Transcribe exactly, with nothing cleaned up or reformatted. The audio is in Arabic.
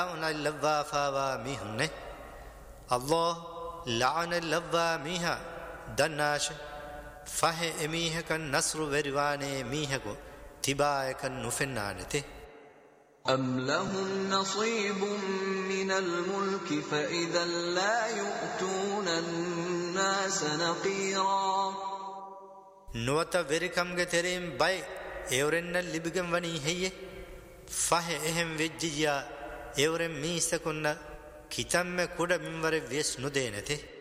لوا فاوا ميهن الله لعن لوا ميها دناش فه اميه كن نصر وريوانه ميهكو تبايك نفنانته أم لهم نصيب من الملك فإذا لا يؤتون الناس نقيرا نوتا وركم گتريم باي ايورن لبگم وني هي فه اهم وجيا ايورن ميسكن كتم كودا منور ويس ندينته